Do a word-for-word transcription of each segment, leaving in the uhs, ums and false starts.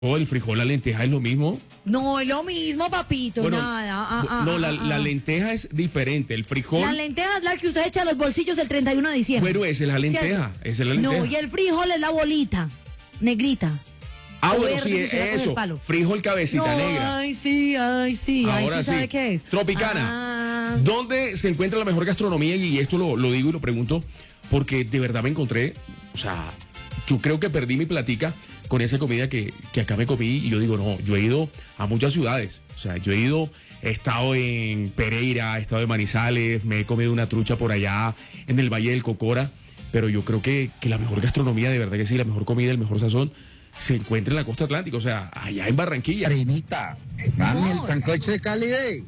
Oh, el frijol, la lenteja es lo mismo. No es lo mismo, papito, Bueno, nada. Ah, ah, no, ah, la, ah, la ah. lenteja es diferente. El frijol. La lenteja es la que usted echa a los bolsillos el treinta y uno de diciembre. Bueno, esa es la lenteja. ¿Cierto? Esa es la lenteja. No, y el frijol es la bolita, negrita. Ah, o bueno, verde, sí, que se da con el eso. palo. Frijol cabecita No, negra. ay, sí, ay, sí. Ahora ay, sí, ¿sabe sí. qué es? Tropicana. Ah. ¿Dónde se encuentra la mejor gastronomía? Y esto lo, lo digo y lo pregunto porque de verdad me encontré, o sea, yo creo que perdí mi platica con esa comida que, que acá me comí y yo digo, no, yo he ido a muchas ciudades, o sea, yo he ido, he estado en Pereira, he estado en Manizales, me he comido una trucha por allá en el Valle del Cocora, pero yo creo que, que la mejor gastronomía, de verdad que sí, la mejor comida, el mejor sazón, se encuentra en la costa atlántica, o sea, allá en Barranquilla. Trinita, dame el sancocho de Cali, ve.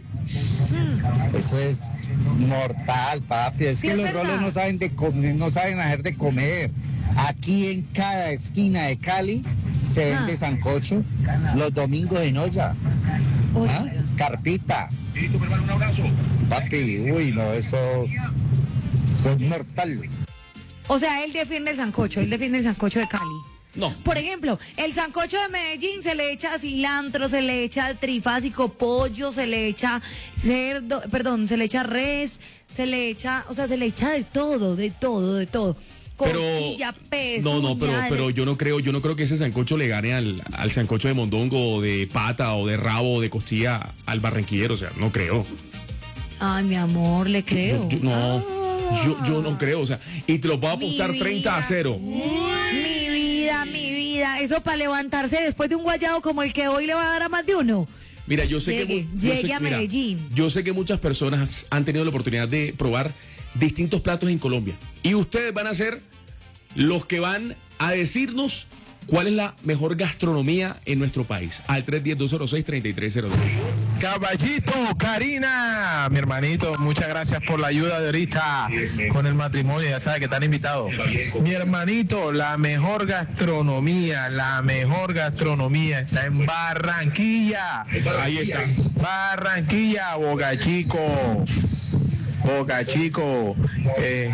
Eso es mortal, papi. Es Sí, que es los verdad. rolos no saben de comer, no saben hacer de comer. Aquí en cada esquina de Cali se vende Ah. sancocho los domingos en olla. Oiga. ¿Ah? Carpita. Un abrazo. Papi, uy, no, eso, eso es mortal. O sea, él defiende el sancocho, él defiende el sancocho de Cali. No. Por ejemplo, el sancocho de Medellín se le echa cilantro, se le echa trifásico, pollo, se le echa cerdo, perdón, se le echa res, se le echa, o sea, se le echa de todo, de todo, de todo. Pero Costilla, pezuña, no, no, pero, le- pero yo no creo, yo no creo que ese sancocho le gane al, al sancocho de mondongo, o de pata, o de rabo, o de costilla al barranquillero, o sea, no creo. Ay, mi amor, le creo. Yo- yo- no, Ah. yo, yo no creo, o sea, y te lo voy a Mi apostar treinta a vida. cero. Mi vida, mi vida, eso para levantarse después de un guayado como el que hoy le va a dar a más de uno. Mira, yo sé Llegue, que mu- yo llegue sé- a mira, Medellín. yo sé que muchas personas han tenido la oportunidad de probar distintos platos en Colombia y ustedes van a ser los que van a decirnos cuál es la mejor gastronomía en nuestro país. Al tres uno cero, dos cero seis, tres tres cero tres. Caballito, Karina, mi hermanito, muchas gracias por la ayuda de ahorita con el matrimonio, ya sabes que están invitados. Mi hermanito, la mejor gastronomía, la mejor gastronomía está en Barranquilla. Ahí está. Barranquilla, Boca Chico. Boca Chico, eh,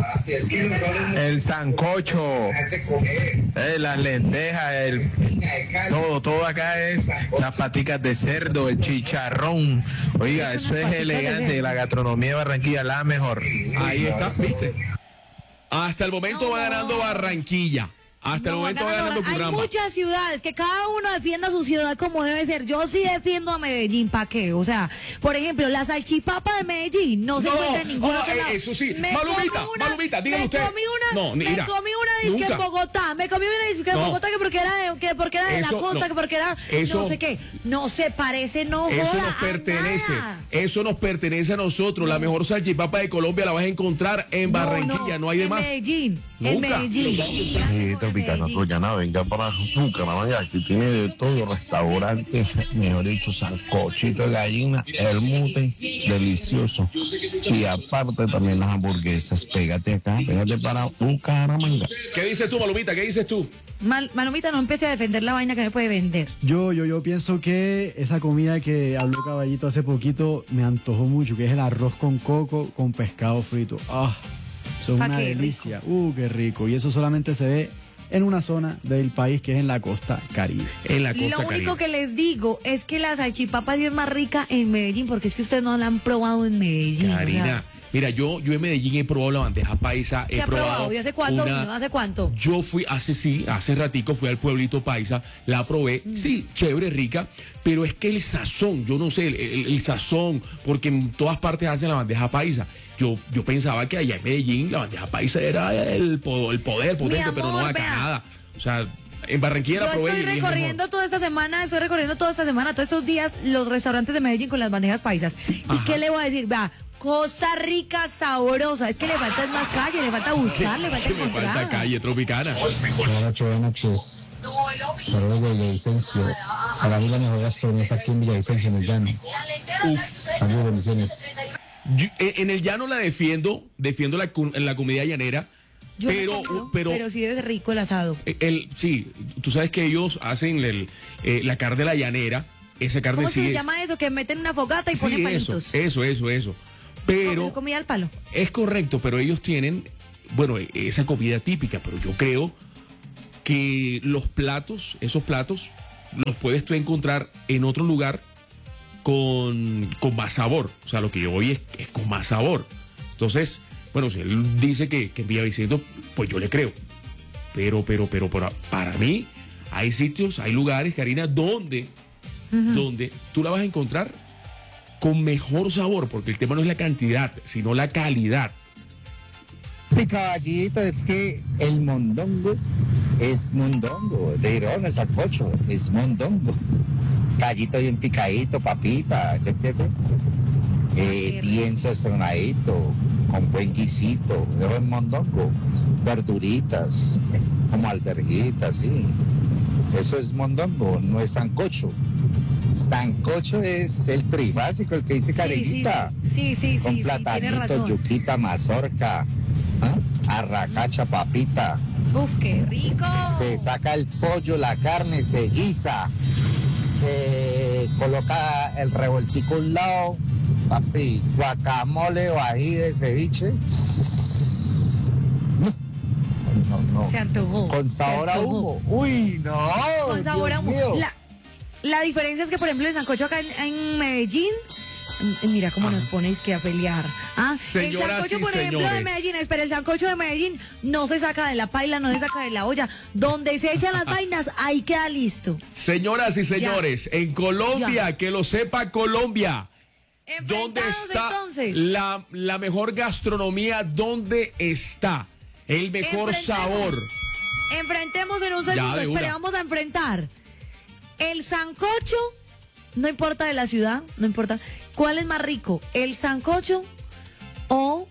el sancocho, eh, las lentejas, el, todo, todo acá es las paticas de cerdo, el chicharrón. Oiga, eso es elegante, la gastronomía de Barranquilla, la mejor. Ahí está, ¿viste? Hasta el momento No. va ganando Barranquilla. Hasta el No, momento va ganando ganando Barran- Hay Curramba. muchas ciudades, que cada uno defienda su ciudad como debe ser. Yo sí defiendo a Medellín, ¿para qué? O sea, por ejemplo, la salchipapa de Medellín no se No, encuentra en ningún no, otro eh, lado. eso sí. Me Malumita, comí una- Malumita, dígame me usted. Comí una, No, me mira, comí una disque nunca. en Bogotá, me comí una disque en No. Bogotá que porque era de, que porque era de Eso, la costa, no. que porque era Eso- no sé qué. No se parece, no Eso joda nos a pertenece, nada. eso nos pertenece a nosotros. La mejor salchipapa de Colombia la vas a encontrar en Barranquilla, no, hay de en más. Medellín, en Nunca. Medellín. Sí, Tropicana Troyana, venga para Bucaramanga, aquí tiene de todo, restaurante, mejor dicho, sancochito de gallina, el mute, delicioso. Y aparte también las hamburguesas, pégate acá, pégate para Bucaramanga. ¿Qué dices tú, Malumita? ¿Qué dices tú? Mal- Malomita, no empiece a defender la vaina que me puede vender. Yo, yo, yo pienso que esa comida que habló Caballito hace poquito me antojó mucho, que es el arroz con coco con pescado frito. Ah, eso es Pa' una qué delicia. Uh, qué rico. Y eso solamente se ve en una zona del país que es en la costa Caribe. En la costa Lo único Caribe. que les digo es que la salchipapa sí es más rica en Medellín, porque es que ustedes no la han probado en Medellín. o Karina, sea, mira, yo, yo en Medellín he probado la bandeja paisa, he ¿qué ha probado. probado? ¿Y hace cuánto una- vino? ¿Hace cuánto? Yo fui hace sí, hace ratico fui al pueblito paisa, la probé, Mm. sí, chévere, rica, pero es que el sazón, yo no sé, el, el- el sazón, porque en todas partes hacen la bandeja paisa. Yo, yo pensaba que allá en Medellín la bandeja paisa era el, po- el poder potente, pero no amor, acá vea. nada. O sea, en Barranquilla Yo la probé estoy y dije, recorriendo toda esta semana, estoy recorriendo toda esta semana, todos estos días, los restaurantes de Medellín con las bandejas paisas. ¿Y Ajá. qué le voy a decir? Va, Costa Rica sabrosa. Es que le falta es más calle, le falta buscar, le falta que me encontrar. falta calle tropicana. Buenas noches, buenas noches. Saludos de Villavicencio. Para mí la mejor gastronomía está aquí en Villavicencio, en el llano. Saludos, bendiciones. Yo- eh, en el llano la defiendo, defiendo la, cu- la comida llanera, Yo no he pero, comido, pero, pero sí debe ser rico el asado. el, sí, tú sabes que ellos hacen el, eh, la carne de la llanera, esa carne ¿Cómo sí se es- llama eso? Que meten una fogata y sí, ponen eso, palitos. eso, eso, eso. Pero ¿Eso comida al palo? es correcto, pero ellos tienen, bueno, esa comida típica, pero yo creo que los platos, esos platos, los puedes tú encontrar en otro lugar con, con más sabor. O sea, lo que yo voy es, es con más sabor. Entonces, bueno, si él dice que, que en Villavicencio, pues yo le creo. Pero, pero, pero, para, para mí, hay sitios, hay lugares, Karina, donde, uh-huh. donde tú la vas a encontrar con mejor sabor, porque el tema no es la cantidad, sino la calidad. Mi caballito, es que el mondongo es mondongo, de Girón, es sancocho, es mondongo. Callito bien picadito, papita, ¿entiendes? Eh, bien sazonadito, con buen guisito, de mondongo, verduritas, como alberguitas, sí. Eso es mondongo, no es sancocho. Sancocho es el trifásico, el que dice Karenita. Sí, sí, sí, con sí, platanito, sí, yuquita, mazorca, ¿eh? Arracacha, papita. Uf, qué rico. Se saca el pollo, la carne, se guisa, se coloca el revoltico a un lado, papi, guacamole o ají de ceviche. No, no. Se antojó. Con sabor a humo. Uy, no. Con sabor Dios a humo. mío. La, la diferencia es que, por ejemplo, el sancocho acá en, en Medellín, mira cómo nos ponéis que a pelear. Ah, Señoras el sancocho, y por ejemplo, señores. de Medellín, espera, el sancocho de Medellín no se saca de la paila, no se saca de la olla. Donde se echan las vainas, ahí queda listo. Señoras y señores, ya. En Colombia, ya. Que lo sepa Colombia. ¿Dónde está entonces? La, la mejor gastronomía? ¿Dónde está el mejor sabor? Enfrentemos en un segundo, espera, vamos a enfrentar. El sancocho, no importa de la ciudad, no importa. ¿Cuál es más rico? ¿El sancocho o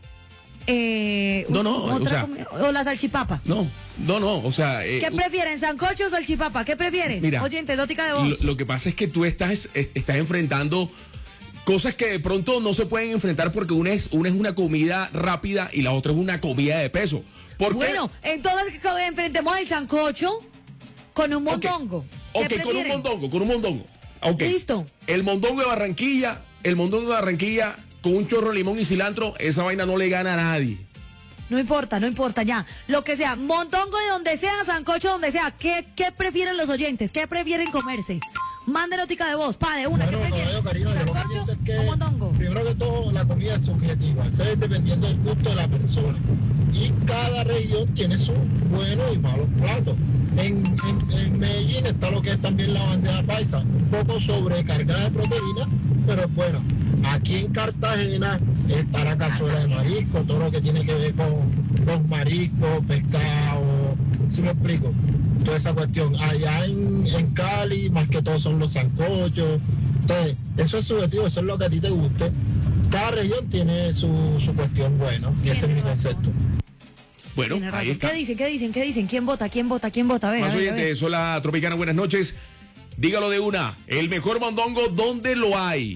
eh, no, no, otra o, sea, comida, o la salchipapa? No, no, no, o sea... Eh, ¿Qué prefieren, sancocho o salchipapa? ¿Qué prefieren? Mira, oyente, dótica de voz. Lo, lo que pasa es que tú estás, estás enfrentando cosas que de pronto no se pueden enfrentar porque una es, una es una comida rápida y la otra es una comida de peso. ¿Por bueno, qué? entonces enfrentemos el sancocho con un mondongo. Ok, okay con un mondongo, con un mondongo. Okay. Listo. El mondongo de Barranquilla, el mondongo de Barranquilla con un chorro de limón y cilantro, esa vaina no le gana a nadie. No importa, no importa, ya. Lo que sea, mondongo de donde sea, sancocho donde sea. ¿Qué, qué prefieren los oyentes? ¿Qué prefieren comerse? Mande notica de voz, pa, de una. Bueno, ¿Qué prefieren? no, Karina, ¿Sancocho es que, o mondongo? Primero que todo, la comida es subjetiva. Eso es dependiendo del gusto de la persona. Y cada región tiene sus buenos y malos platos. En, en, en Medellín está lo que es también la bandeja paisa, un poco sobrecargada de proteína, pero bueno. Aquí en Cartagena está la cazuela de marisco, todo lo que tiene que ver con los mariscos, pescado, ¿sí me explico? Toda esa cuestión. Allá en, en Cali, más que todo son los sancochos. Entonces, eso es subjetivo, eso es lo que a ti te guste. Cada región tiene su, su cuestión buena, y ese es mi concepto. Bueno, ahí está. ¿Qué dicen? ¿Qué dicen? ¿Qué dicen? ¿Quién vota? ¿Quién vota? ¿Quién vota? A ver, Más a ver, a ver. oyentes, hola Tropicana, buenas noches. Dígalo de una. El mejor mondongo, ¿dónde lo hay?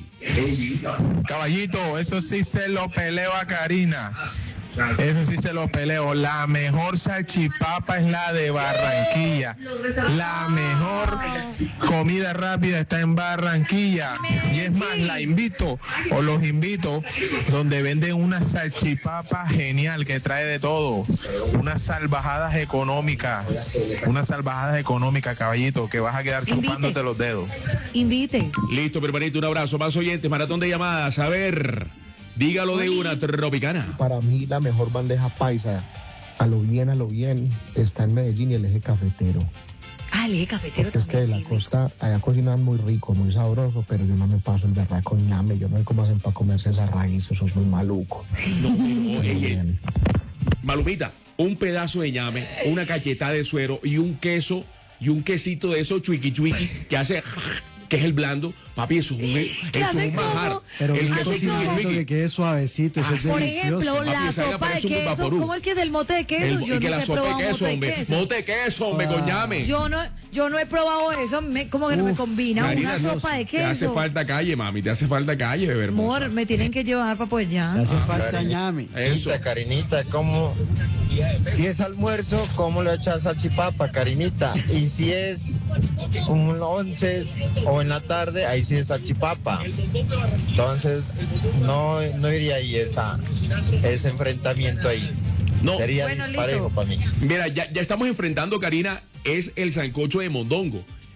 Caballito, eso sí se lo peleo a Karina. Eso sí se lo peleo. La mejor salchipapa es la de Barranquilla. La mejor comida rápida está en Barranquilla. Y es más, la invito o los invito donde venden una salchipapa genial que trae de todo. Unas salvajadas económicas. Unas salvajadas económicas, caballito, que vas a quedar chupándote los dedos. Invite. Listo, hermanito, un abrazo. Más oyentes, maratón de llamadas. A ver, dígalo de una, Tropicana. Para mí la mejor bandeja paisa, a lo bien, a lo bien, está en Medellín y el eje cafetero. Ah, el eje cafetero Porque es que de la sí, costa, allá cocinan muy rico, muy sabroso, pero yo no me paso el berraco ñame, yo no sé cómo hacen para comerse esa raíz, eso es muy maluco. No, no, ey, ey. Malumita, un pedazo de ñame, una cachetada de suero y un queso, y un quesito de esos chuiqui chuiqui que hace... que es el blando, papi, eso es un, eso es un manjar. Pero el un queso quesito que quede suavecito, eso Ah, es Por delicioso. ejemplo, Papi, la esa vaina sopa de parece un queso. vaporú. ¿Cómo es que es el mote de queso? El, Yo y que no la he sopa probado de queso, mote hombre. de queso. Mote de queso, hombre, con llame. Yo no, yo no he probado eso. Me, ¿Cómo que no me Uf, combina? Karina, Una sopa de Te hace queso. falta calle, mami, te hace falta calle, bebé hermosa. Amor, me tienen que llevar para pues Le ya. hace falta ñame. Eso. Karinita, ¿cómo? Si es almuerzo, ¿cómo le echas salchipapa, Karinita? Y si es un once o en la tarde, ahí sí es salchipapa. Entonces, no, no iría ahí esa, ese enfrentamiento ahí. No, Sería Bueno, disparejo listo. para mí. mira, ya, ya estamos enfrentando, Karina, es el sancocho de mondongo.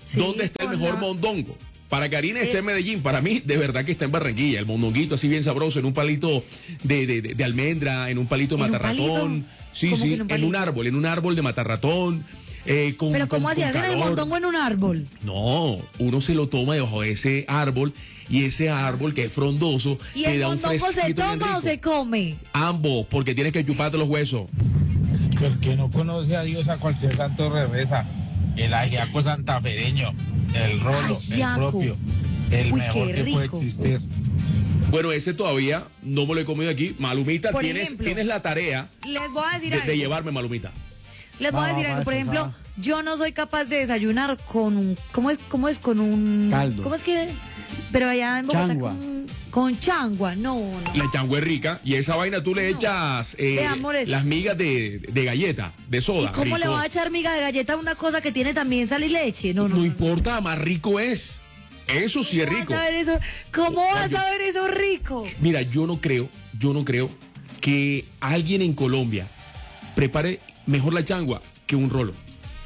Sí, ¿dónde está el con mejor la- mondongo? Para Karina está Eh. en Medellín, para mí de verdad que está en Barranquilla. El mondonguito así bien sabroso, en un palito de, de, de- de almendra, en un palito de ¿En un matarratón. palito? Sí, ¿Cómo sí, que en un en un palito? árbol, en un árbol de matarratón. eh, con, Pero ¿cómo con- así? con ¿Hacen el calor. mondongo en un árbol? No, uno se lo toma debajo de ese árbol y ese árbol que es frondoso ¿Y te el da un mondongo se fresquito bien toma o rico. se come? Ambos, porque tienes que chuparte los huesos. El que no conoce a Dios, a cualquier santo le reza. El ajiaco santafereño, el rolo, Ajiaco. el propio, el Uy, mejor qué que puede rico. existir. Bueno, ese todavía no me lo he comido aquí. Malumita, Por tienes, ejemplo, tienes la tarea Les voy a decir de, algo. de llevarme, Malumita. Les voy a Va, decir va, algo. Por va, ejemplo, va. yo no soy capaz de desayunar con un. ¿Cómo es? ¿Cómo es? Con un. Caldo. ¿Cómo es que? Pero allá en Bogotá. Changua. Con, con changua. No, no. La changua es rica y esa vaina tú le echas eh, Ve, amores. las migas de, de galleta, de soda. ¿Y cómo rico. le va a echar miga de galleta a una cosa que tiene también sal y leche? No, No, no. no, no. importa, más rico es. Eso sí es ¿Cómo rico. vas a ver eso? ¿Cómo vas yo- a ver eso rico? Mira, yo no creo, yo no creo que alguien en Colombia prepare mejor la changua que un rolo.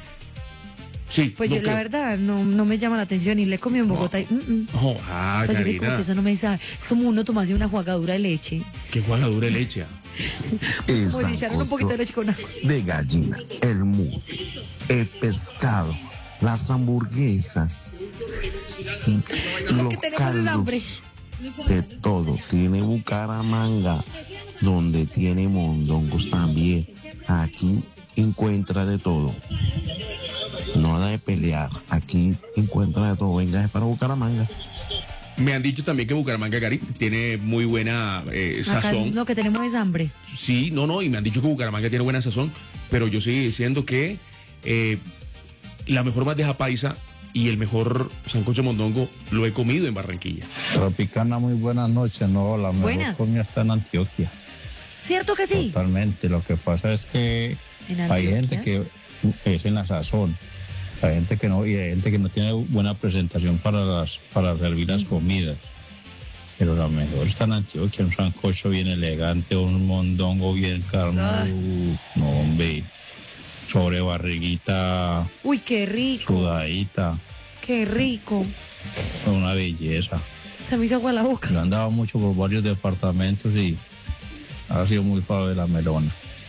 Sí, Pues no yo creo. la verdad no, no me llama la atención y le comí en Bogotá y, mm, mm. Oh, ah, O sea, yo sé como Karina, que eso no me sabe. Es como uno tomarse una jugadura de leche. qué jugadura de leche. El Como si echaran un poquito de leche con agua. de gallina, el mute, el pescado, las hamburguesas, los que tenemos es hambre. caldos, de todo. Tiene Bucaramanga, donde tiene mondongos también. Aquí encuentra de todo. No da de pelear, aquí encuentra de todo. Venga, es para Bucaramanga. Me han dicho también que Bucaramanga, Cari, tiene muy buena eh, Acá sazón. lo que tenemos es hambre. Sí, no, no, y me han dicho que Bucaramanga tiene buena sazón, pero yo sigo diciendo que eh, la mejor bandeja paisa y el mejor sancocho mondongo lo he comido en Barranquilla. Tropicana, muy buenas noches. No, la mejor Buenas. comida está en Antioquia. ¿Cierto que sí? Totalmente. Lo que pasa es que En hay Antioquia. gente que es en la sazón. Hay gente que no, y hay gente que no tiene buena presentación para las, para servir las comidas. Pero lo mejor está en Antioquia, un sancocho bien elegante, un mondongo bien carnudo. No, hombre. Sobre barriguita Uy, qué rico, sudadita. qué rico. Una belleza. Se me hizo agua la boca. Yo he andado mucho por varios departamentos y ha sido muy faro de la melona.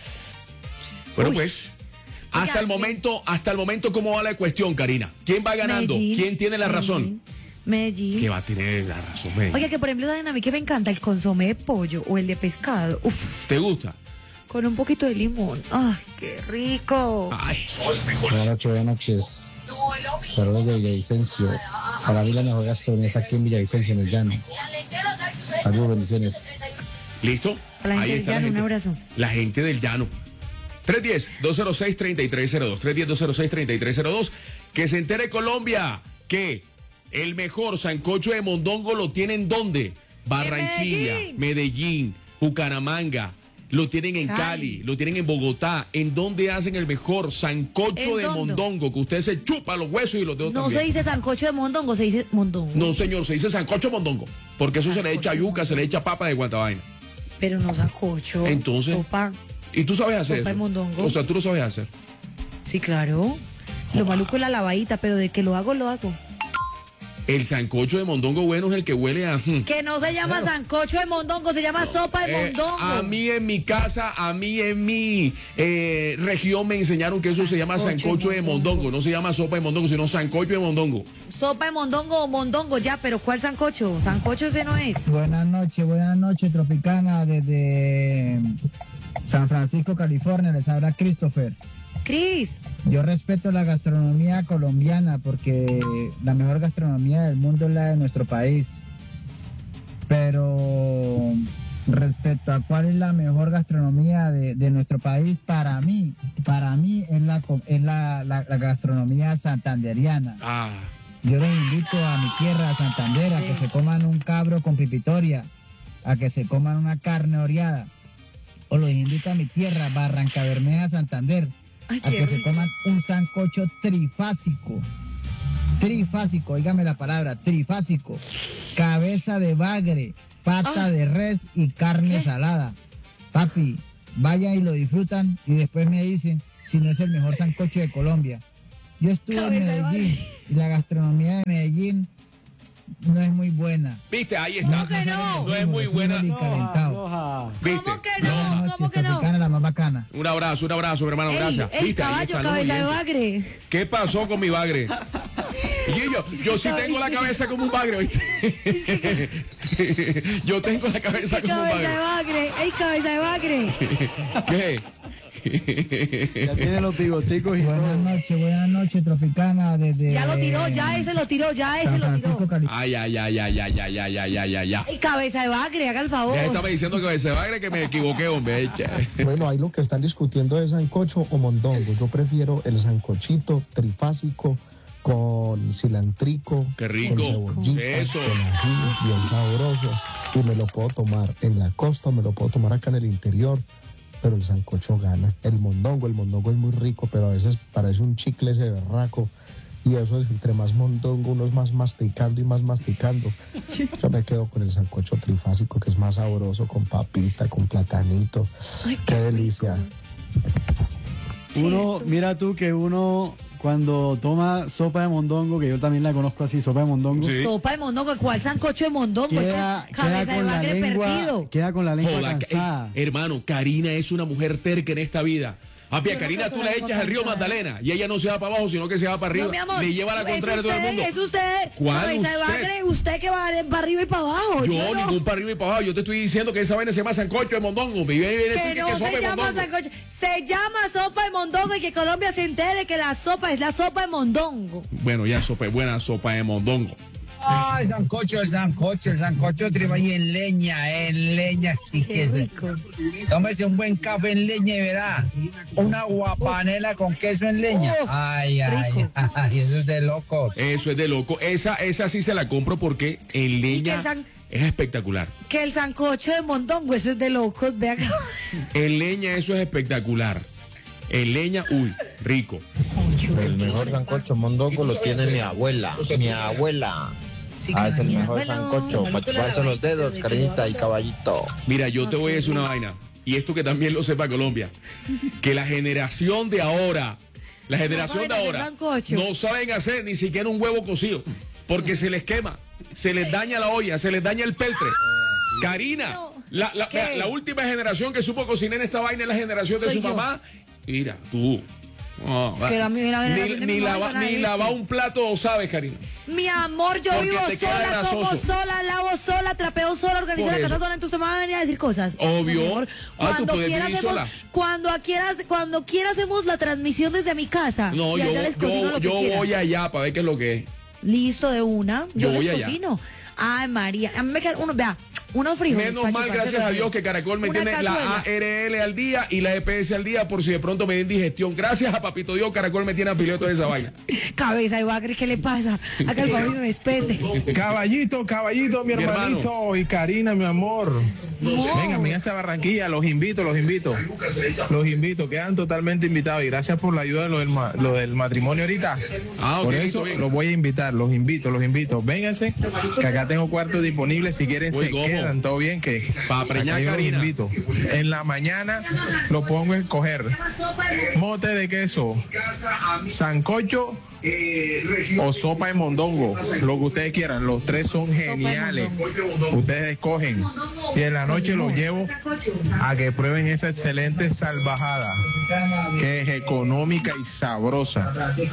Bueno, Uy. pues, hasta Oiga, el momento, hasta el momento, ¿cómo va la cuestión, Karina? ¿Quién va ganando? Medellín, ¿Quién tiene la razón? Medellín. ¿Qué va a tener la razón, Medellín? Oiga, que por ejemplo, ¿saben a mí que me encanta el consomé de pollo o el de pescado? Uf, ¿Te gusta? con un poquito de limón. Ay, qué rico. Ay, Buenas noches, buenas noches. Saludos de Villavicencio. Para mí la mejor gastronomía es aquí en Villavicencio, en el llano. Saludos, bendiciones. ¿listo? A la gente del está llano, un abrazo. La gente del llano. tres uno cero, dos cero seis, tres tres cero dos. tres uno cero, dos cero seis, tres tres cero dos. Que se entere Colombia que el mejor sancocho de mondongo lo tienen ¿dónde? Barranquilla, Medellín. Medellín, Bucaramanga. Lo tienen en Cali. Cali. Lo tienen en Bogotá. ¿En dónde hacen el mejor sancocho ¿En de dónde? mondongo? Que usted se chupa los huesos y los dedos No también. se dice sancocho de mondongo, se dice mondongo. No, señor, se dice sancocho mondongo. Porque eso se le echa Sancocho yuca, se le echa papa de guantavaina. Pero no sancocho. Entonces- Sopa. Y tú sabes hacer Sopa de eso. mondongo. O sea, tú lo sabes hacer. Sí, claro. Lo maluco es la lavadita, pero de que lo hago, lo hago. El sancocho de mondongo bueno es el que huele a... hmm. Que no se llama sancocho de mondongo, se llama sopa de Eh, mondongo. a mí en mi casa, a mí en mi eh, región me enseñaron que eso se llama Sancocho de sancocho de mondongo. mondongo. No se llama sopa de mondongo, sino sancocho de mondongo. Sopa de mondongo o mondongo, ya, pero ¿cuál sancocho? Sancocho ese no es. Buenas noches, buenas noches, Tropicana, desde San Francisco, California, les habla Christopher. Cris, Yo respeto la gastronomía colombiana porque la mejor gastronomía del mundo es la de nuestro país. Pero respecto a cuál es la mejor gastronomía de, de nuestro país, para mí, para mí es la, co- es la, la- la gastronomía santanderiana. Ah, Yo los invito a mi tierra, a Santander, a que se coman un cabro con pipitoria, a que se coman una carne oreada. O los invito a mi tierra, Barranca Bermeja, Santander, Ay, a qué que se rico. coman un sancocho trifásico. Trifásico, óigame la palabra, trifásico. Cabeza de bagre, pata Ah. de res y carne ¿Qué? salada. Papi, vayan y lo disfrutan y después me dicen si no es el mejor sancocho de Colombia. Yo estuve Cabeza de en Medellín bagre. y la gastronomía de Medellín no es muy buena. Viste, ahí está. ¿Cómo que no? No es muy buena. ¿Viste? ¿Cómo que no? ¿Cómo que no? Tropicana, la más bacana. Un abrazo, un abrazo, mi hermano, Ey, gracias. ey, ¿Viste? Ahí caballo, están los cabeza de oyentes. bagre. ¿Qué pasó con mi bagre? Y yo, yo sí tengo la cabeza como un bagre, ¿viste? Yo tengo la cabeza como un Cabeza de bagre. bagre. ¡Ey, cabeza de bagre! ¿Qué? Ya tiene los bigoticos y Buenas noches, buenas noches, Tropicana. Desde Ya lo tiró, ya ese lo tiró, ya ese San lo Francisco, tiró. California. Ay, ay, ay, ay, ay, ay, ay, ay, ay, ay, ay. ¡Ey, cabeza de bagre! Haga el favor. Ya estaba diciendo que se bagre que me equivoqué, hombre. Bueno, ahí lo que están discutiendo es sancocho o mondongo. Yo prefiero el sancochito trifásico con cilantrico. Qué rico. Con cebollita, Eso. con ají, bien sabroso. Y me lo puedo tomar en la costa, me lo puedo tomar acá en el interior. Pero el sancocho gana. El mondongo, el mondongo es muy rico, pero a veces parece un chicle ese berraco. Y eso es, entre más mondongo, uno es más masticando y más masticando. Yo me quedo con el sancocho trifásico, que es más sabroso, con papita, con platanito. Ay, qué delicia. Uno, mira tú que uno cuando toma sopa de mondongo, que yo también la conozco así, sopa de mondongo, Sopa de mondongo, ¿cuál sancocho de mondongo? queda, Ese es queda cabeza de con la bagre lengua, perdido. queda con la lengua Joda, cansada. eh, hermano, Karina es una mujer terca en esta vida. Papi, a Yo no Karina creo tú que la la echas tengo al río cansada. Magdalena y ella no se va para abajo, sino que se va para arriba. No, mi amor. Le lleva la es contraria a todo el usted, mundo. Es usted, ¿Cuál cabeza de usted? bagre, usted que va para arriba y para abajo. Yo, Yo, no. ningún para arriba y para abajo. Yo te estoy diciendo que esa vaina se llama sancocho de mondongo. Y viene, viene, Que que no sopa se de llama mondongo. sancocho, se llama sopa de mondongo y que Colombia se entere que la sopa es la sopa de mondongo. Bueno, ya sopa, buena sopa de mondongo. Ah, el sancocho, el sancocho, el sancocho triba y en leña, en leña, sí que es. Tómese un buen café en leña y verá. Una guapanela con queso en leña. Uf, Ay, ay, ay, eso es de locos. Eso es de loco. Esa, esa sí se la compro porque en leña que san- es espectacular. Que el sancocho de mondongo, eso es de locos, ve acá. En leña eso es espectacular. En leña, uy, rico. El mejor sancocho mondongo lo tiene mi abuela. Mi abuela. Ah, es el mejor sancocho. Para chuparse los dedos, Karinita y caballito. Mira, yo te voy a decir una vaina. Y esto que también lo sepa Colombia. Que la generación de ahora, la generación de saben hacer ahora, sancocho. no saben hacer ni siquiera un huevo cocido. Porque se les quema, se les daña la olla, se les daña el peltre. Karina, la, la, ¿Qué? la- la última generación que supo cocinar en esta vaina es la generación de Soy su yo. mamá. Mira, tú. No, Es que la- la generación ni de ni mi mamá lava- no era ni este. lavar un plato sabes, Karina. Mi amor, yo Porque vivo te queda sola, grasoso. como sola, lavo sola, trapeo sola, organizo Por la casa eso. sola, entonces me van a venir a decir cosas. Obvio. Mi amor, Ah, tú cuando puedes quiera vivir hacemos, sola. cuando quieras, cuando quiera hacemos la transmisión desde mi casa. No, y yo, allá les cocino yo, lo que yo quieran. voy allá para ver qué es lo que es. Listo de una, yo, Yo voy les allá. cocino. Ay, María, a mí me quedan uno, vea, unos frijoles. Menos para mal, chuparse gracias los a Dios, dedos. que Caracol me Una tiene la cazuela. A R L al día y la E P S al día por si de pronto me den digestión. Gracias a Papito Dios, Caracol me tiene a piloto de esa vaina. Cabeza de bagre, ¿qué le pasa? Acá el favor me respete. Caballito, caballito, mi, Mi hermanito y Karina, mi amor. Venga, vénganse a Barranquilla, los invito, los invito. Los invito, quedan totalmente invitados y gracias por la ayuda de lo del, ma- lo del matrimonio ahorita. Ah, ok, por listo, eso bien. los voy a invitar, los invito, los invito. Vénganse, que acá tengo cuartos disponibles, si quieren Uy, se ¿cómo? quedan, todo bien, que Pa' preñar acá yo los Karina. invito. En la mañana lo pongo a escoger. Mote de queso, sancocho o sopa de mondongo, lo que ustedes quieran, los tres son geniales. Ustedes escogen y en la noche los llevo a que prueben esa excelente salvajada que es económica y sabrosa.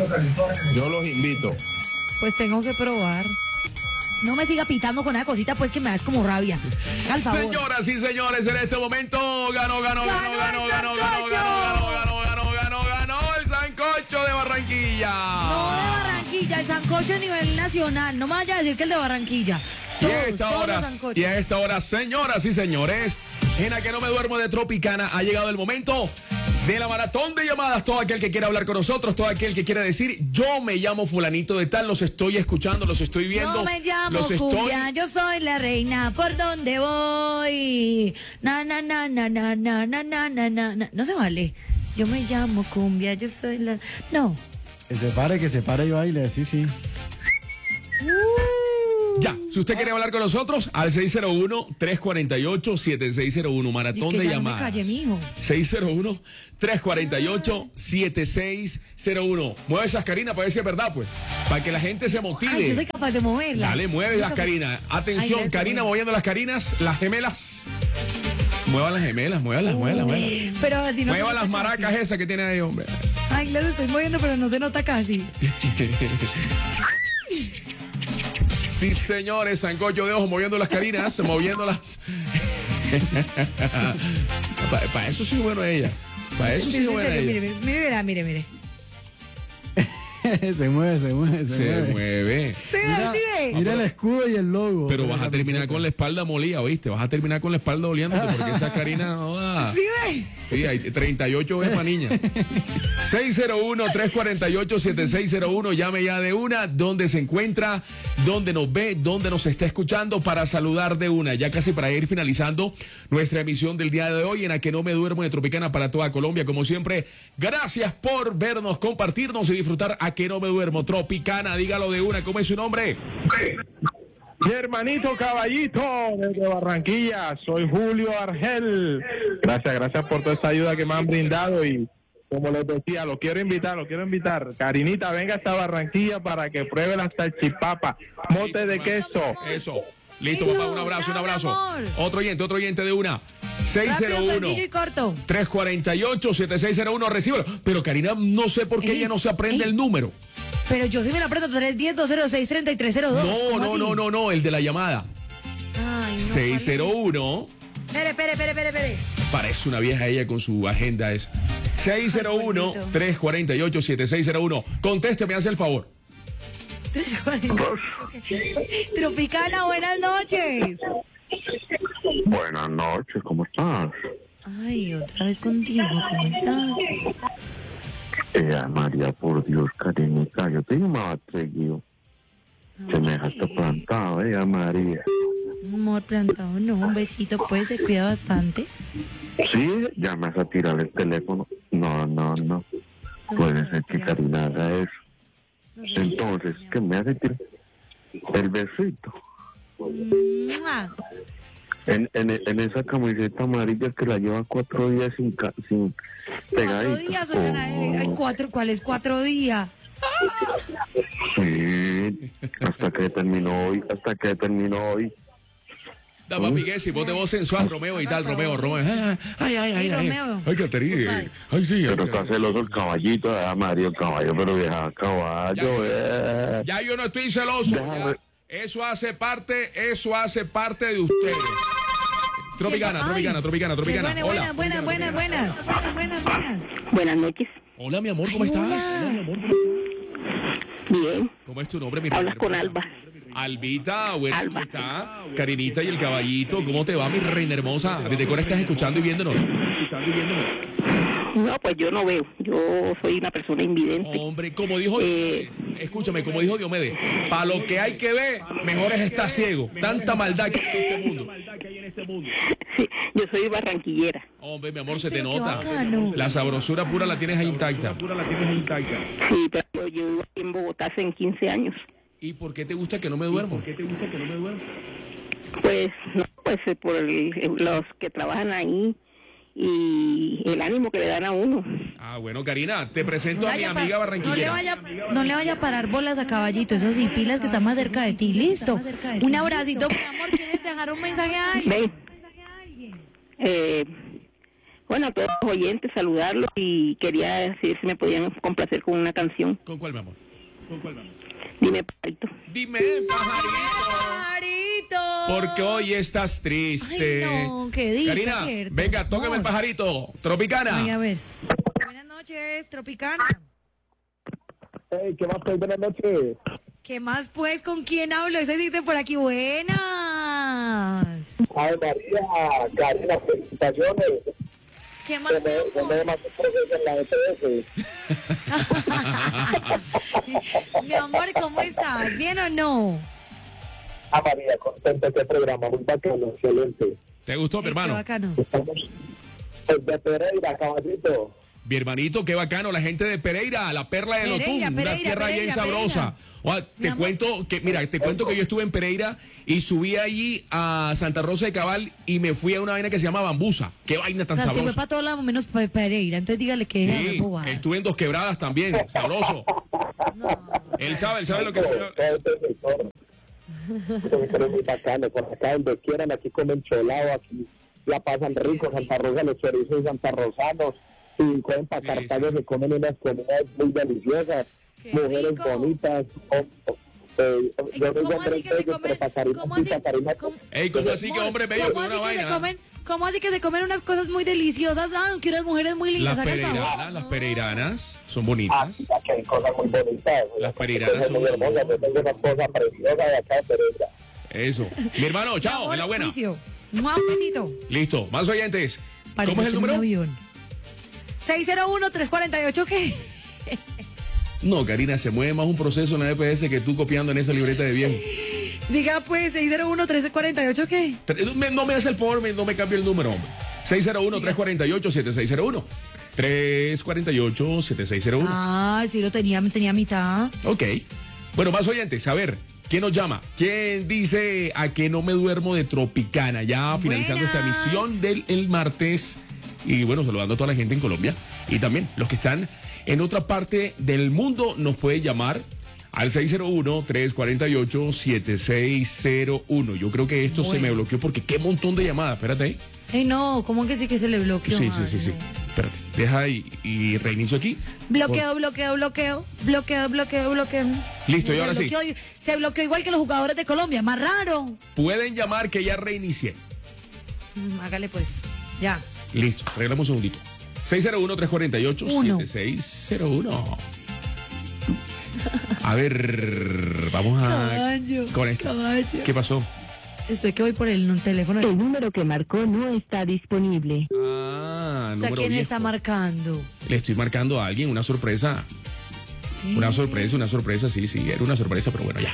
Yo los invito. Pues tengo que probar. No me siga pitando con una cosita, pues que me das como rabia. Al favor. Señoras y señores, en este momento ganó, ganó, ganó, ¡Ganó ganó, el ganó, ganó, sancocho! ganó, ganó, ganó, ganó, ganó el sancocho de Barranquilla. No de Barranquilla, el sancocho a nivel nacional. No me vaya a decir que el de Barranquilla. Y a Todos, esta todos hora, los sancochos. y a esta hora, señoras y señores, en la que no me duermo de Tropicana, ha llegado el momento de la maratón de llamadas. Todo aquel que quiera hablar con nosotros, todo aquel que quiera decir, yo me llamo fulanito de tal, los estoy escuchando, los estoy viendo. Yo me llamo los estoy... Cumbia, yo soy la reina, ¿por dónde voy? Na, na, na, na, na, na, na, na, na, na, na. No se vale. Yo me llamo Cumbia, yo soy la... No. Que se pare, que se pare y baile, sí, sí. Ya, Si usted quiere hablar con nosotros, al seis cero uno, tres cuatro ocho, siete seis cero uno, maratón que de ya no me llamadas. calle, mijo. seis cero uno, tres cuatro ocho, siete seis cero uno. Mueve esas, Karina, para ver si es verdad, pues. Para que la gente se motive. Ay, yo soy capaz de moverla. Dale, mueve las, Karina. Atención, Ay, Karina mueve. moviendo las Carinas, las gemelas. Muevan las gemelas, muévanlas, muévanlas, muévanlas. Pero así no. Mueva se las nota maracas casi. esas que tiene ahí, hombre. Ay, las estoy moviendo, pero no se nota casi. Sí, señores, sancocho de ojo moviendo las Carinas, moviendo las. Para pa eso sí es bueno ella. Para eso sí es buena Mire, ella. mire, mire, mire, mire. se mueve, se mueve, se, Se mueve. mueve. Sí, Mira, así ve. mira el escudo y el logo. Pero de vas la a terminar camiseta. con la espalda molida, ¿oíste? Vas a terminar con la espalda doliéndote porque esa Karina no da. Sí ve. Sí, hay treinta y ocho veces para niña. seis cero uno, tres cuatro ocho, siete seis cero uno. Llame ya de una. ¿Dónde se encuentra? ¿Dónde nos ve? ¿Dónde nos está escuchando? Para saludar de una. Ya casi para ir finalizando nuestra emisión del día de hoy en la que no me duermo de Tropicana para toda Colombia. Como siempre, gracias por vernos, compartirnos y disfrutar a que no me duermo. Tropicana, dígalo de una. ¿Cómo es su nombre? Mi hermanito Caballito desde Barranquilla, soy Julio Argel. Gracias, gracias por toda esa ayuda que me han brindado y como les decía, lo quiero invitar, lo quiero invitar. Carinita, venga hasta Barranquilla para que pruebe la salchipapa, mote de queso. Eso. Listo, papá, un abrazo, un abrazo. amor. Otro oyente, otro oyente de una. seis cero Rápido, uno, sencillo y corto. tres cuatro ocho, siete seis cero uno, recíbelo. Pero Karina, no sé por qué Ey, ella no se aprende ey. el número. Pero yo sí me la aprendo. tres uno cero, dos cero seis, tres tres cero dos. No, ¿Cómo no, así? no, no, no, el de la llamada. Ay, no, seis cero uno. Espere, espere, espere, espere, espere. Parece una vieja ella con su agenda esa. seis cero uno, tres cuatro ocho, siete seis cero uno. Conteste, me hace el favor. Tropicana, buenas noches. Buenas noches, ¿cómo estás? Ay, otra vez contigo, ¿cómo estás? Eh, María, por Dios, Karenica, yo te llamaba seguido. Se me dejaste plantado, eh, María. Amor plantado, no, un besito, pues se cuida bastante. Sí, ya me vas a tirar el teléfono. No, no, no. Puede ser que Karina haga eso. Entonces, ¿qué me hace tirar? El besito. ¡Mua! En, en, en esa camiseta amarilla que la lleva cuatro días sin, ca- sin Cuatro pegadita. días, oigan, ay, ay, cuatro, ¿cuáles cuatro días? Sí, hasta que terminó hoy, hasta que terminó hoy. Da, papi, que si vos te vos sensual, Romeo y tal, Romeo, Romeo. Ay, ay, ay, ay. Ay, Romeo. ay, Caterina. Ay, sí. Pero ay, está celoso el caballito, ah, Mario, el caballo, pero vieja, caballo, eh. Ya yo no estoy celoso. Déjame- ya. Eso hace parte, eso hace parte de ustedes. Tropicana, Ay, Tropicana, Tropicana, Tropicana. Buenas, Hola. buenas, buenas, buenas, buenas. Buenas noches. Hola, mi amor, ¿cómo estás? Bien. ¿Cómo es tu nombre, mi Hablas reina con hermosa? Alba. Albita, bueno, Alba. ¿cómo está? Carinita y el caballito, ¿cómo te va, mi reina hermosa? ¿Desde cuándo estás escuchando y viéndonos? No, pues yo no veo. Yo soy una persona invidente. Hombre, como dijo Eh, Diomedes, escúchame, como dijo Diomedes, para lo que hay que ver, mejor es estar ciego. Tanta maldad que hay en este mundo. Sí, yo soy barranquillera. Hombre, mi amor, se te Pero qué nota. bacano. La sabrosura pura la tienes ahí intacta. Sí, pero yo llevo aquí en Bogotá hace quince años. ¿Y por qué te gusta que no me duermo? Pues, no, pues eh, por el- los que trabajan ahí y el ánimo que le dan a uno. Ah, bueno, Karina, te presento a mi Vaya pa- amiga no le barranquillera. vaya, no le vaya a parar bolas a Caballito, eso sí, pilas que está más cerca de ti, listo. Un abracito, mi amor, ¿quieres dejar un mensaje a alguien? Ven. Eh, bueno, a todos los oyentes, saludarlos y quería decir si me podían complacer con una canción. ¿Con cuál, mi amor? ¿Con cuál, mi amor? Dime, pajarito. Dime, pajarito. Pajarito. Porque hoy estás triste. Ay, no, qué dicha, Karina, cierto. venga, tóqueme el Amor. pajarito. Tropicana. Ay, a ver. Buenas noches, Tropicana. Hey, ¿qué más? Pues, buenas noches. ¿Qué más pues? ¿Con quién hablo? Ese dice por aquí, buenas. Ay, María, Karina, felicitaciones. ¿Qué más? Se me, se me demasiado proceso en la E P S. Mi amor, ¿cómo estás? ¿Bien o no? Ah, María, contento de este programa, muy bacano, excelente. ¿Te gustó, mi Qué hermano? bacano. Estamos desde Pereira, caballito. Mi hermanito, qué bacano, la gente de Pereira, la perla de Pereira, Lotún, una Pereira, tierra bien Pereira, sabrosa. O sea, te cuento que, mira, te cuento que yo estuve en Pereira y subí allí a Santa Rosa de Cabal y me fui a una vaina que se llama Bambusa. Qué vaina tan O sea, se fue sabrosa. para todos lados menos para Pereira. Entonces dígale que deje de Sí, hacer bobadas. estuve en Dos Quebradas también, sabroso. Él sabe, él sabe lo que es. Pero es muy bacano, por acá donde quieran, aquí comen cholado, aquí la pasan rico, Santa Rosa, los chorizos santarrosanos, y comen para Cartago, se comen unas comidas muy deliciosas, mujeres bonitas, oh, oh, eh, yo no sé entre ellos, pero Pacarina, sí, Pacarina. Ey, ¿cómo así que hombre bello ¿Cómo con así una que se vaina? comen? ¿Cómo así que se comen unas cosas muy deliciosas? Ah, que unas mujeres muy lindas. Las haga el favor. pereiranas, las pereiranas son bonitas. Ah, que hay cosas muy bonitas. Las pereiranas son muy hermosas, yo tengo una cosa preciosa de acá de Pereira. Eso. Mi hermano, chao, en la buena. Juicio. ¡Mua! Un besito. Listo, más oyentes. Parece ¿Cómo es el que un número? avión. seis cero uno, tres cuatro ocho, ¿qué? No, Karina, se mueve más un proceso en la E P S que tú copiando en esa libreta de bien. Diga pues, seis cero uno, tres cuatro ocho, ¿qué? Tre- me- No me hace el favor, me- no me cambie el número, hombre. seis cero uno, tres cuatro ocho, siete seis cero uno. tres cuatro ocho, siete seis cero uno. Ah, sí lo tenía, tenía mitad. Ok. Bueno, más oyentes, a ver, ¿quién nos llama? ¿Quién dice a que no me duermo de Tropicana? Ya finalizando esta Buenas. emisión del el martes. Y bueno, saludando a toda la gente en Colombia. Y también los que están en otra parte del mundo nos pueden llamar al seis cero uno, tres cuatro ocho, siete seis cero uno. Yo creo que esto se Bueno. me bloqueó porque qué montón de llamadas. Espérate ahí. Ay, no, ¿cómo que sí que se le bloqueó? Sí, sí, Ay, sí, sí. no. Espérate, deja y, y reinicio aquí. Bloqueo, bloqueo, bloqueo, bloqueo, bloqueo, bloqueo. Listo, y Se ahora sí. bloqueó, se bloqueó igual que los jugadores de Colombia, más raro. Pueden llamar que ya reinicié. Mm, hágale pues, ya. Listo, arreglamos un segundito. seis cero uno, tres cuatro ocho, Uno. siete seis cero uno. A ver, vamos a... Caballo, con esto. caballo. ¿Qué pasó? Estoy que voy por el teléfono. El número que marcó no está disponible. Ah, O sea, número ¿quién viejo. está marcando? Le estoy marcando a alguien una sorpresa. Una sorpresa, una sorpresa, sí, sí, era una sorpresa, pero bueno, ya.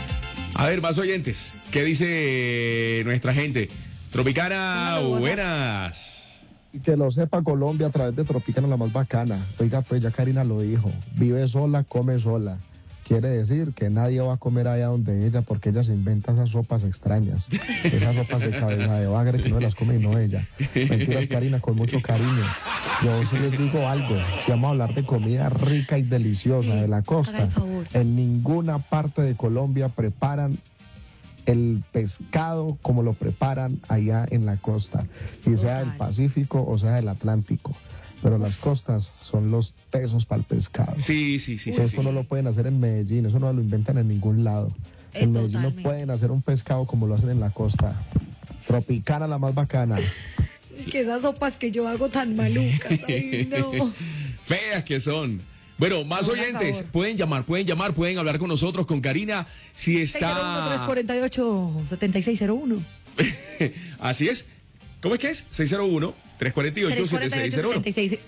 A ver, más oyentes. ¿Qué dice nuestra gente? Tropicana, Póngalo, WhatsApp. buenas. Y que lo sepa Colombia a través de Tropicana, la más bacana. Oiga, pues ya Karina lo dijo. Vive sola, come sola. Quiere decir que nadie va a comer allá donde ella porque ella se inventa esas sopas extrañas. Esas sopas de cabeza de bagre que no las come y no ella. Mentiras, Karina, con mucho cariño. Yo sí les digo algo. Si vamos a hablar de comida rica y deliciosa de la costa, en ninguna parte de Colombia preparan el pescado como lo preparan allá en la costa, y sea del Pacífico o sea del Atlántico. Pero las costas son los tesos para el pescado. Sí, sí, sí. Eso sí, sí. no lo pueden hacer en Medellín, eso no lo inventan en ningún lado. Eh, En Medellín totalmente. no pueden hacer un pescado como lo hacen en la costa. Tropicana, la más bacana. Es que esas sopas que yo hago tan malucas, ay, no. Feas que son. Bueno, más Por oyentes, favor. pueden llamar, pueden llamar, pueden hablar con nosotros, con Karina, si seis cero uno, tres está... cuatro ocho, siete seis cero uno. Así es. ¿Cómo es que es? seis cero uno, tres cuatro ocho, siete seis cero uno. setenta y seis.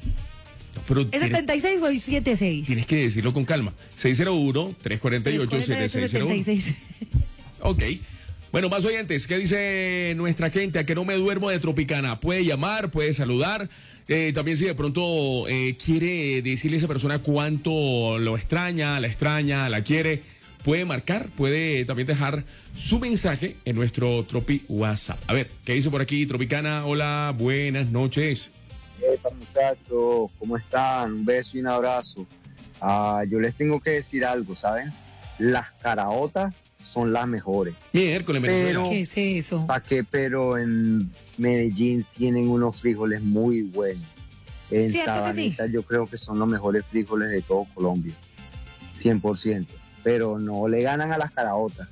Pero ¿Es tienes, setenta y seis o es setenta y seis? tienes que decirlo con calma. seis cero uno, tres cuatro ocho, siete seis cero uno. setenta y seis. Ok. Bueno, más oyentes, ¿qué dice nuestra gente? A que no me duermo de Tropicana. Puede llamar, puede saludar. Eh, también si de pronto eh, quiere decirle a esa persona cuánto lo extraña, la extraña, la quiere, puede marcar, puede también dejar su mensaje en nuestro Tropi WhatsApp. A ver, ¿qué dice por aquí Tropicana? Hola, buenas noches. Epa, muchachos, ¿cómo están? Un beso y un abrazo. Ah, yo les tengo que decir algo, ¿saben? Las caraotas son las mejores. Miércoles, Pero, ¿Qué es eso? ¿para qué? Pero en Medellín tienen unos frijoles muy buenos. En ¿Cierto que Sabaneta yo creo que son los mejores frijoles de todo Colombia. cien por ciento. Pero no le ganan a las caraotas.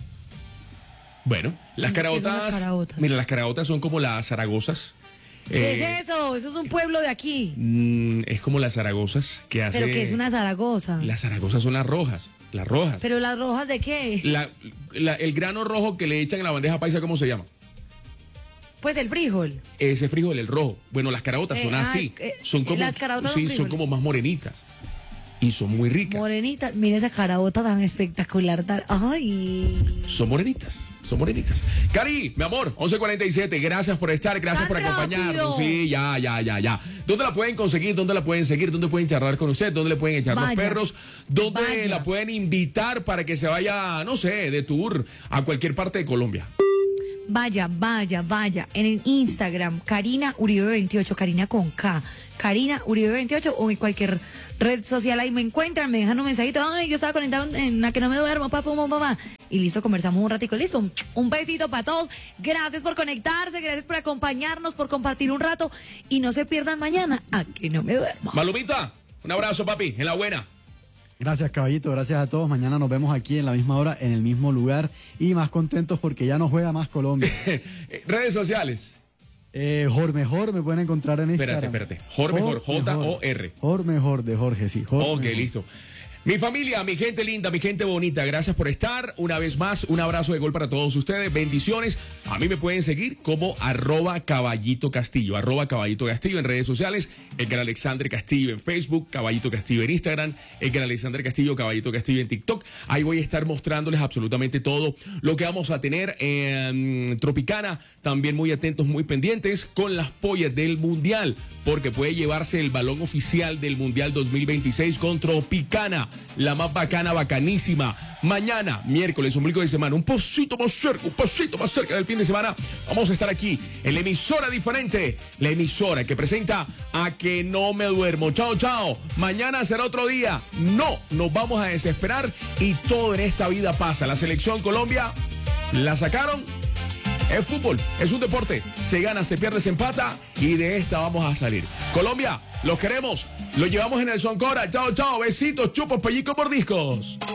Bueno, las ¿Qué son las caraotas. caraotas? Mira, las caraotas son como las zaragozas. ¿Qué Eh, es eso? Eso es un pueblo de aquí. mm, es como las zaragozas que hace. Pero que es una Zaragoza. Las zaragozas son las rojas. Las rojas. Pero las rojas de qué? La- la- el grano rojo que le echan en la bandeja paisa, ¿cómo se llama? Pues el frijol. Ese frijol, el rojo. Bueno, las caraotas Eh, son ah, así. es- eh, son como, las caraotas son sí, son frijoles. como más morenitas. Y son muy ricas. Morenita. Mira esa caraota tan espectacular. tan- Ay. Son morenitas. son morenitas. Cari, mi amor, once cuarenta y siete, gracias por estar, gracias por acompañarnos. Sí, ya, ya, ya, ya. ¿Dónde la pueden conseguir? ¿Dónde la pueden seguir? ¿Dónde pueden charlar con usted? ¿Dónde le pueden echar Vaya. los perros? ¿Dónde Vaya. la pueden invitar para que se vaya, no sé, de tour a cualquier parte de Colombia? Vaya, vaya, vaya. En el Instagram, Karina Uribe veintiocho, Karina con K. Karina Uribe veintiocho o en cualquier red social ahí me encuentran, me dejan un mensajito. Ay, yo estaba conectado en la que no me duermo, papá, fumo, mamá. Y listo, conversamos un ratico, listo. Un besito para todos. Gracias por conectarse, gracias por acompañarnos, por compartir un rato. Y no se pierdan mañana a que no me duermo. Malumita, un abrazo, papi, en la buena. Gracias, caballito, gracias a todos. Mañana nos vemos aquí en la misma hora, en el mismo lugar y más contentos porque ya no juega más Colombia. Redes sociales. Eh, Jormejor me pueden encontrar en Instagram. Espérate, espérate. Jormejor, J O R. Jormejor de Jorge, sí. Jorge Ok, mejor. listo. Mi familia, mi gente linda, mi gente bonita, gracias por estar. Una vez más, un abrazo de gol para todos ustedes. Bendiciones. A mí me pueden seguir como arroba caballito castillo, arroba caballito castillo en redes sociales. Edgar Alexander Castillo en Facebook, Caballito Castillo en Instagram, Edgar Alexander Castillo, Caballito Castillo en TikTok. Ahí voy a estar mostrándoles absolutamente todo lo que vamos a tener en Tropicana. También muy atentos, muy pendientes con las pollas del Mundial, porque puede llevarse el balón oficial del Mundial dos mil veintiséis con Tropicana. La más bacana, bacanísima. Mañana, miércoles, ombligo de semana, un poquito más cerca, un pasito más cerca del fin de semana. Vamos a estar aquí en la emisora diferente, la emisora que presenta A Que No Me Duermo. Chao, chao. Mañana será otro día. No nos vamos a desesperar y todo en esta vida pasa. La selección Colombia la sacaron. Es fútbol, es un deporte. Se gana, se pierde, se empata y de esta vamos a salir. Colombia, los queremos. Los llevamos en el Soncora. Chao, chao. Besitos, chupos, pellizcos, mordiscos.